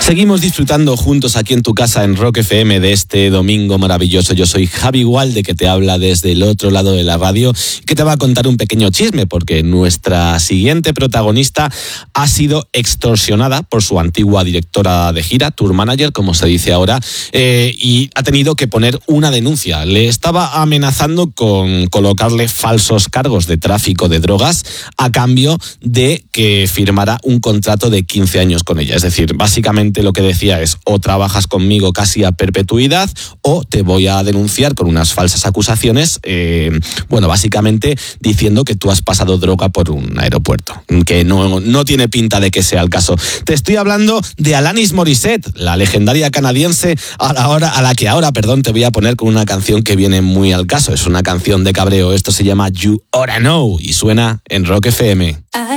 Seguimos disfrutando juntos aquí en tu casa en Rock FM de este domingo maravilloso. Yo soy Javi Gualde, que te habla desde el otro lado de la radio, que te va a contar un pequeño chisme, porque nuestra siguiente protagonista ha sido extorsionada por su antigua directora de gira, tour manager, como se dice ahora, y ha tenido que poner una denuncia. Le estaba amenazando con colocarle falsos cargos de tráfico de drogas a cambio de que firmara un contrato de 15 años con ella. Es decir, básicamente lo que decía es: o trabajas conmigo casi a perpetuidad o te voy a denunciar con unas falsas acusaciones, básicamente diciendo que tú has pasado droga por un aeropuerto, que no tiene pinta de que sea el caso. Te estoy hablando de Alanis Morissette, la legendaria canadiense, a la que ahora te voy a poner con una canción que viene muy al caso. Es una canción de cabreo. Esto se llama You Oughta Know y suena en Rock FM.